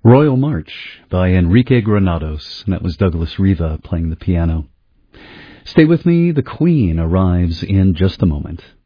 Royal March by Enrique Granados, and that was Douglas Riva playing the piano. Stay with me, the Queen arrives in just a moment.